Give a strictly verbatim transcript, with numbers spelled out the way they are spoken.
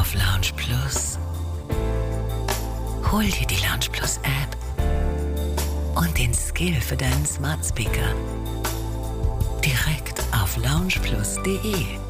auf Lounge Plus. Hol dir die Lounge Plus App und den Skill für deinen Smart Speaker direkt auf lounge plus punkt de.